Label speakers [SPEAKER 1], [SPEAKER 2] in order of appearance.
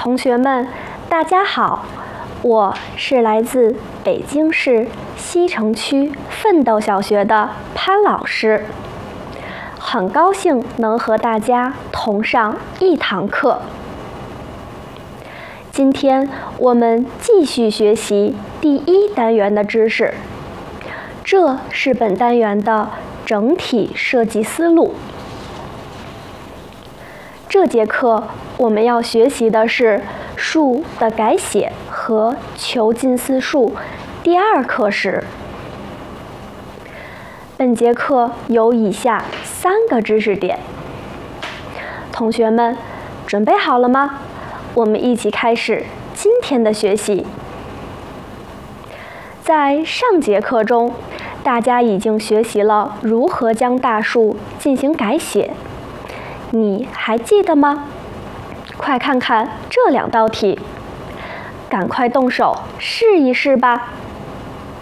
[SPEAKER 1] 同学们，大家好，我是来自北京市西城区奋斗小学的潘老师，很高兴能和大家同上一堂课。今天我们继续学习第1单元的知识，这是本单元的整体设计思路。这节课我们要学习的是数的改写和求近似数第2课时。本节课有以下3个知识点，同学们准备好了吗？我们一起开始今天的学习。在上节课中，大家已经学习了如何将大数进行改写，你还记得吗？快看看这2道题，赶快动手试一试吧。